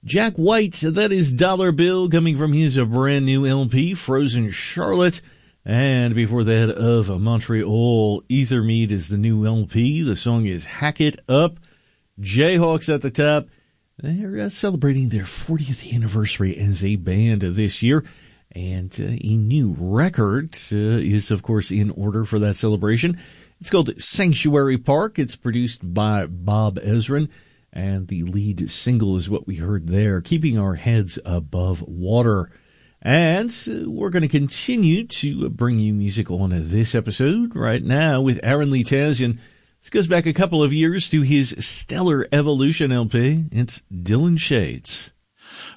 Jack White, that is Dollar Bill, coming from his brand new LP, Frozen Charlotte. And before that, of Montreal, Ethermead is the new LP. The song is Hack It Up. Jayhawks at the top. They're celebrating their 40th anniversary as a band this year. And a new record is, of course, in order for that celebration. It's called Sanctuary Park. It's produced by Bob Ezrin. And the lead single is what we heard there, Keeping Our Heads Above Water. And we're going to continue to bring you music on this episode right now with Aaron Lee Tazian. This goes back a couple of years to his Stellar Evolution LP. It's Dylan Shades.